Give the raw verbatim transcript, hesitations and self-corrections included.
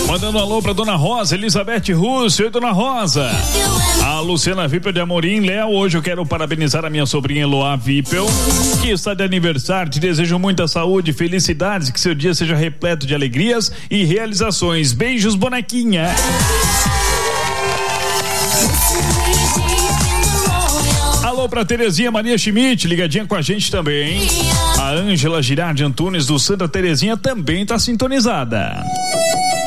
Mandando um alô pra Dona Rosa, Elizabeth Russo e Dona Rosa. A Luciana Vipel de Amorim, Léo, hoje eu quero parabenizar a minha sobrinha Eloá Vipel, que está de aniversário. Te desejo muita saúde, felicidades, que seu dia seja repleto de alegrias e realizações. Beijos, bonequinha. Alô pra Terezinha Maria Schmidt, ligadinha com a gente também. A Ângela Girardi Antunes do Santa Terezinha também tá sintonizada.